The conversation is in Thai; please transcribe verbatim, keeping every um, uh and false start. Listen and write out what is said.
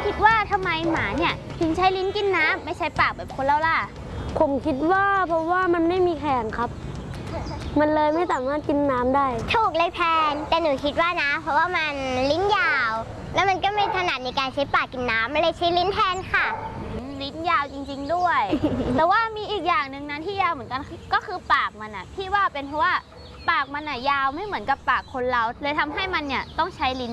คิดว่าทำไมหมาเนี่ยถึงใช้ลิ้นกินน้ำไม่ใช้ปากแบบคนเราล่ะผมคิดว่าเพราะว่ามันไม่มีแขนครับ มันเลยไม่สามารถกินน้ำได้ถูกเลยแพนแต่หนูคิดว่านะเพราะว่ามันลิ้นยาวแล้วมันก็ไม่ถนัดในการใช้ปากกินน้ำมันเลยใช้ลิ้นแทนค่ะลิ้นยาวจริงๆด้วย แต่ว่ามีอีกอย่างหนึ่งนะที่ยาวเหมือนกันก็คือปากมันอ่ะพี่ว่าเป็นเพราะว่าปากมันอ่ะยาวไม่เหมือนกับปากคนเราเลยทำให้มันเนี่ยต้องใช้ลิ้น